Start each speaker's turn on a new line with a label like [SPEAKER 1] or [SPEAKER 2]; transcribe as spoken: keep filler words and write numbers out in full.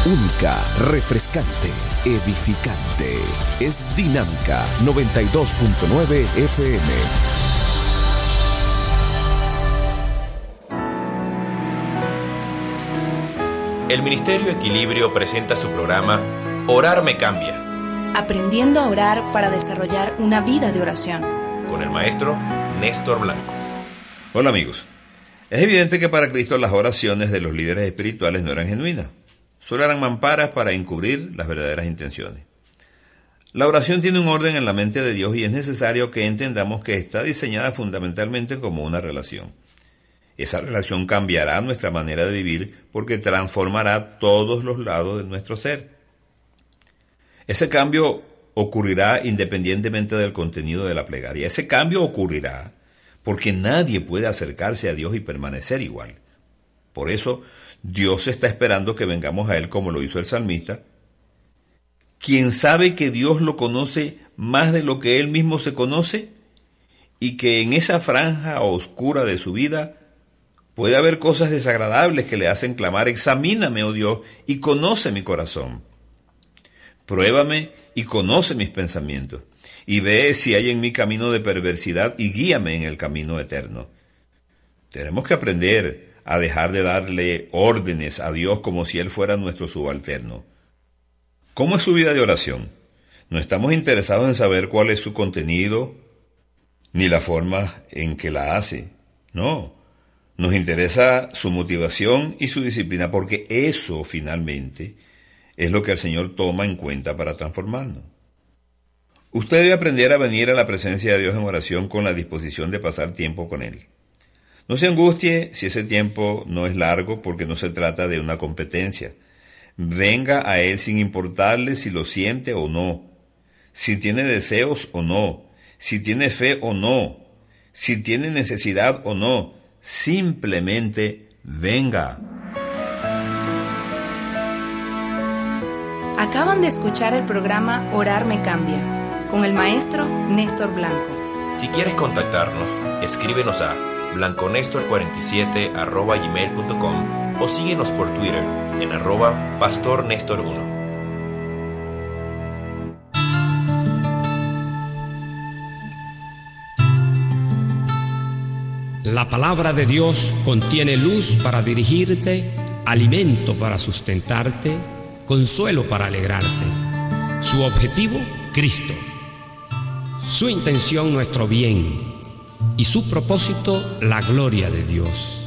[SPEAKER 1] Única, refrescante, edificante. Es Dinámica noventa y dos punto nueve F M.
[SPEAKER 2] El Ministerio Equilibrio presenta su programa Orar me cambia.
[SPEAKER 3] Aprendiendo a orar para desarrollar una vida de oración.
[SPEAKER 2] Con el maestro Néstor Blanco.
[SPEAKER 4] Hola amigos. Es evidente que para Cristo las oraciones de los líderes espirituales no eran genuinas. Solo eran mamparas para encubrir las verdaderas intenciones. La oración tiene un orden en la mente de Dios y es necesario que entendamos que está diseñada fundamentalmente como una relación. Esa relación cambiará nuestra manera de vivir porque transformará todos los lados de nuestro ser. Ese cambio ocurrirá independientemente del contenido de la plegaria. Ese cambio ocurrirá porque nadie puede acercarse a Dios y permanecer igual. Por eso, Dios está esperando que vengamos a Él como lo hizo el salmista, quien sabe que Dios lo conoce más de lo que Él mismo se conoce y que en esa franja oscura de su vida puede haber cosas desagradables que le hacen clamar: examíname, oh Dios, y conoce mi corazón. Pruébame y conoce mis pensamientos, y ve si hay en mí camino de perversidad y guíame en el camino eterno. Tenemos que aprender a dejar de darle órdenes a Dios como si Él fuera nuestro subalterno. ¿Cómo es su vida de oración? No estamos interesados en saber cuál es su contenido, ni la forma en que la hace. No, nos interesa su motivación y su disciplina, porque eso finalmente es lo que el Señor toma en cuenta para transformarnos. Usted debe aprender a venir a la presencia de Dios en oración con la disposición de pasar tiempo con Él. No se angustie si ese tiempo no es largo, porque no se trata de una competencia. Venga a Él sin importarle si lo siente o no, si tiene deseos o no, si tiene fe o no, si tiene necesidad o no. Simplemente venga.
[SPEAKER 3] Acaban de escuchar el programa Orar me cambia, con el maestro Néstor Blanco.
[SPEAKER 2] Si quieres contactarnos, escríbenos a blanconestor cuarenta y siete arroba gmail punto com o síguenos por Twitter en arroba pastornestor uno.
[SPEAKER 5] La palabra de Dios contiene luz para dirigirte, alimento para sustentarte, consuelo para alegrarte. Su objetivo, Cristo. Su intención, nuestro bien. Y su propósito, la gloria de Dios.